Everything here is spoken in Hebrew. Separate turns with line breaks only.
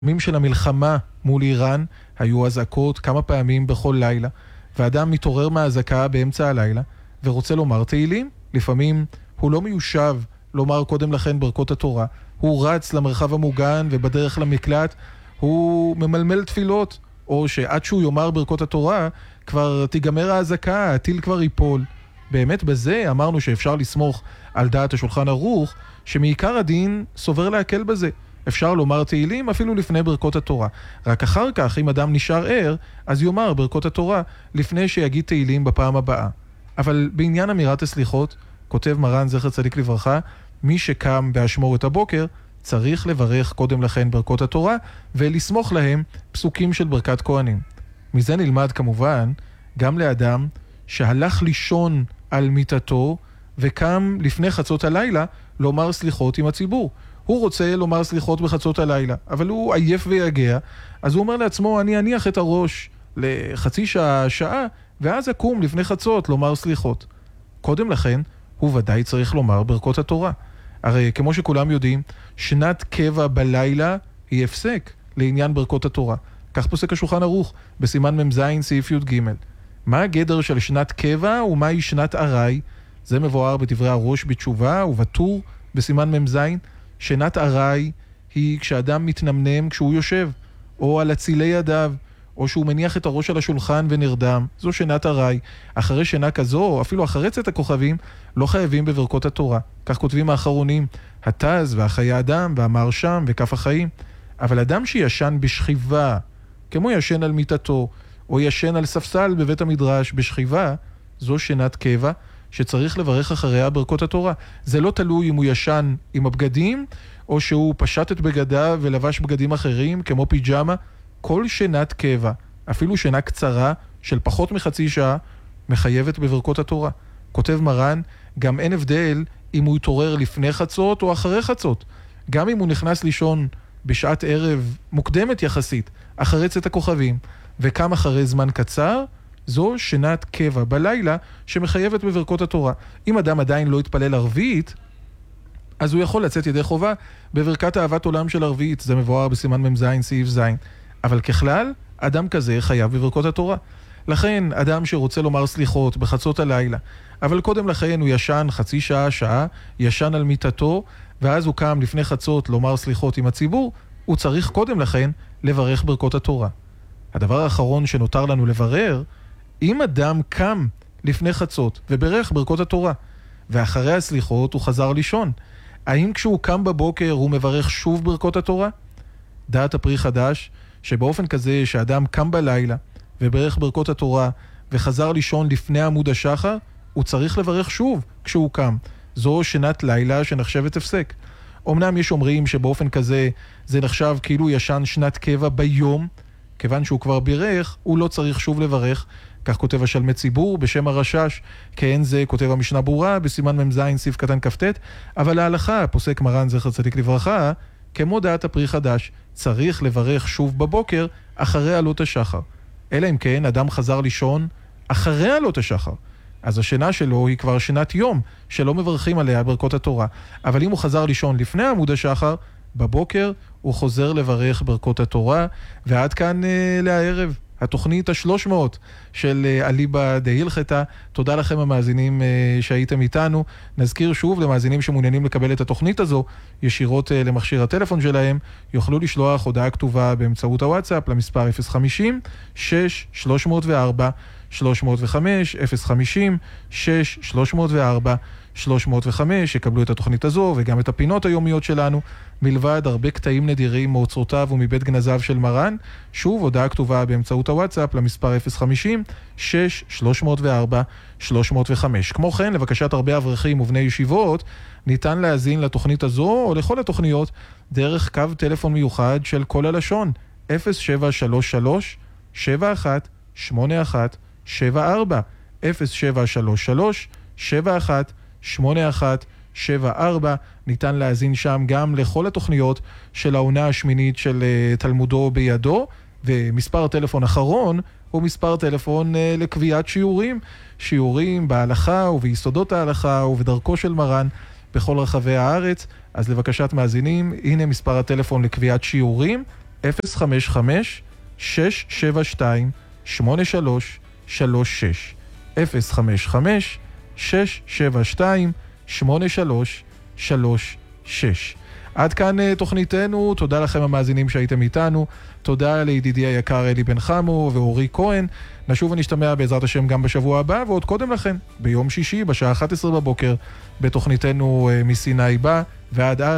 בימים של המלחמה מול איראן היו אזעקות כמה פעמים בכל לילה, ואדם מתעורר מהאזעקה באמצע הלילה ורוצה לומר תהילים. לפעמים הוא לא מיושב לומר קודם לכן ברכות התורה, הוא רץ למרחב המוגן ובדרך למקלט הוא ממלמל תפילות, או שעד שהוא יאמר ברכות התורה כבר תיגמר האזעקה, הטיל כבר ייפול. באמת בזה אמרנו שאפשר לסמוך על דעת השולחן ערוך, שמעיקר הדין סובר להקל בזה. אפשר לומר תהילים אפילו לפני ברכות התורה. רק אחר כך, אם אדם נשאר ער, אז יאמר ברכות התורה לפני שיגיד תהילים בפעם הבאה. אבל בעניין אמירת הסליחות, כותב מרן זכר צדיק לברכה, מי שקם באשמורת הבוקר צריך לברך קודם לכן ברכות התורה ולסמוך להם פסוקים של ברכת כהנים. מזה נלמד כמובן גם לאדם שהלך לישון על מיטתו וקם לפני חצות הלילה לומר סליחות עם הציבור. הוא רוצה לומר סליחות בחצות הלילה, אבל הוא עייף ויגע, אז הוא אומר לעצמו, אני אניח את הראש לחצי שעה, ואז אקום לפני חצות לומר סליחות. קודם לכן, הוא ודאי צריך לומר ברכות התורה. הרי כמו שכולם יודעים, שנת קבע בלילה היא הפסק לעניין ברכות התורה. כך פוסק השולחן ערוך בסימן מ"ז סעיף י"ג. מה הגדר של שנת קבע ומהי שנת ארעי? זה מבואר בדברי הראש בתשובה ובטור בסימן מ"ז. שנת ארעי היא כשאדם מתנמנם כשהוא יושב, או על הצילי ידיו, או שהוא מניח את הראש על השולחן ונרדם. זו שנת ארעי. אחרי שנה כזו, אפילו אחרי צאת הכוכבים, לא חייבים בברכות התורה. כך כותבים האחרונים, התז והחיי האדם והמהרשם וכף החיים. אבל אדם שישן בשכיבה, כמו ישן על מיטתו, או ישן על ספסל בבית המדרש בשכיבה, זו שנת קבע, שצריך לברך אחריה ברכות התורה. זה לא תלוי אם הוא ישן עם הבגדים, או שהוא פשט את בגדיו ולבש בגדים אחרים, כמו פיג'מה. כל שנת קבע, אפילו שנה קצרה, של פחות מחצי שעה, מחייבת בברכות התורה. כותב מרן, גם אין הבדל אם הוא יתעורר לפני חצות או אחרי חצות. גם אם הוא נכנס לישון בשעת ערב מוקדמת יחסית, אחרי צאת הכוכבים, וקם אחרי זמן קצר, זו שנת קבע בלילה שמחייבת בברכות התורה. אם אדם עדיין לא יתפלל ערבית, אז הוא יכול לצאת ידי חובה בברכת אהבת עולם של ערבית. זה מבואר בסימן מ"ז סעיף ז'. אבל ככלל, אדם כזה חייב בברכות התורה. לכן, אדם שרוצה לומר סליחות בחצות הלילה, אבל קודם לכן הוא ישן חצי שעה, ישן על מיטתו, ואז הוא קם לפני חצות לומר סליחות עם הציבור, הוא צריך קודם לכן לברך ברכות התורה. הדבר האחרון שנותר לנו לברר, אם אדם קם לפני חצות וברך ברכות התורה, ואחרי הסליחות הוא חזר לישון, האם כשהוא קם בבוקר הוא מברך שוב ברכות התורה? דעת הפרי חדש, שבאופן כזה שאדם קם בלילה וברך ברכות התורה וחזר לישון לפני עמוד השחר, הוא צריך לברך שוב כשהוא קם. זו שנת לילה שנחשבת הפסק. אמנם יש אומרים שבאופן כזה זה נחשב כאילו ישן שנת קבע ביום, כיוון שהוא כבר בירך, הוא לא צריך שוב לברך. כך כותב השלמי ציבור בשם הרשש, כאין זה כותב המשנה ברורה בסימן מ"ז סעיף קטן כ"ט. אבל ההלכה, פוסק מרן זכר צדיק לברכה, כמו דעת הפרי חדש, צריך לברך שוב בבוקר אחרי עלות השחר. אלא אם כן אדם חזר לישון אחרי עלות השחר, אז השינה שלו היא כבר שינת יום שלא מברכים עליה ברכות התורה. אבל אם הוא חזר לישון לפני עמוד השחר, בבוקר הוא חוזר לברך ברכות התורה. ועד כאן לערב התוכנית ה-300 של אליבא דהילכתא. תודה לכם המאזינים שהייתם איתנו. נזכיר שוב למאזינים שמעוניינים לקבל את התוכנית הזו ישירות למכשיר הטלפון שלהם, יוכלו לשלוח הודעה כתובה באמצעות הוואטסאפ למספר 050-6-304-305, 050-6-304-305, יקבלו את התוכנית הזו וגם את הפינות היומיות שלנו, מלבד הרבה קטעים נדירים מאוצרותיו ומבית גנזיו של מרן. שוב, הודעה כתובה באמצעות הוואטסאפ למספר 050-6-304-305. כמו כן, לבקשת הרבה אברכים ובני ישיבות, ניתן להאזין לתוכנית הזו או לכל התוכניות דרך קו טלפון מיוחד של כל הלשון 0733-718174, 0733-718174. ניתן להאזין שם גם לכל התוכניות של העונה השמינית של תלמודו בידו, ומספר טלפון אחרון הוא מספר טלפון לקביעת שיעורים בהלכה וביסודות ההלכה ובדרכו של מרן בכל רחבי הארץ. אז לבקשת מאזינים, הנה מספר הטלפון לקביעת שיעורים 055-672-8336. עד כאן תוכניתנו, תודה לכם המאזינים שהייתם איתנו, תודה לידידי היקר אלי בן חמו ואורי כהן, נשוב ונשתמע בעזרת השם גם בשבוע הבא, ועוד קודם לכן, ביום שישי בשעה 11 בבוקר, בתוכניתנו מסיני בא, ועד אז